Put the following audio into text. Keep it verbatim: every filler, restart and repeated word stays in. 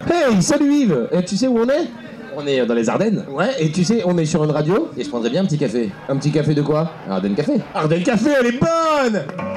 Hey, salut Yves. Et tu sais où on est? On est dans les Ardennes. Ouais, et tu sais, on est sur une radio. Et je prendrais bien un petit café. Un petit café de quoi? Ardennes Café. Ardennes Café, elle est bonne.